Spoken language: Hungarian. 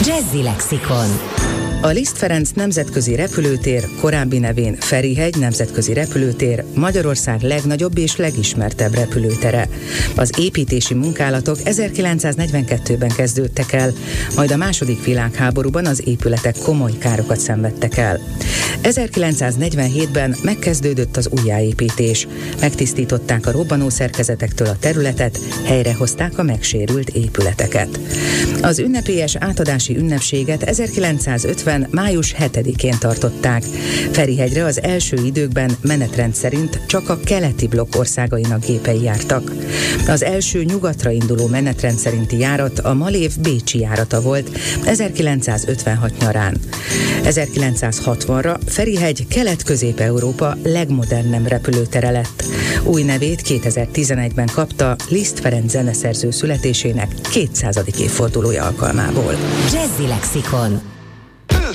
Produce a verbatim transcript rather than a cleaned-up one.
Jazzy Lexikon. A Liszt Ferenc nemzetközi repülőtér, korábbi nevén Ferihegy nemzetközi repülőtér, Magyarország legnagyobb és legismertebb repülőtere. Az építési munkálatok ezerkilencszáznegyvenkettőben kezdődtek el, majd a második világháborúban az épületek komoly károkat szenvedtek el. ezerkilencszáznegyvenhétben megkezdődött az újjáépítés. Megtisztították a robbanó szerkezetektől a területet, helyrehozták a megsérült épületeket. Az ünnepélyes átadási ünnepséget ezerkilencszázötven május hetedikén tartották. Ferihegyre az első időkben menetrend szerint csak a keleti blokk országainak gépei jártak. Az első nyugatra induló menetrend szerinti járat a Malév bécsi járata volt ezerkilencszázötvenhat nyarán. ezerkilencszázhatvanra Ferihegy Kelet-Közép-Európa legmodernebb repülőtere lett. Új nevét kétezer-tizenegyben kapta Liszt Ferenc zeneszerző születésének kétszázadik évfordulója alkalmából. Jazzy Lexikon.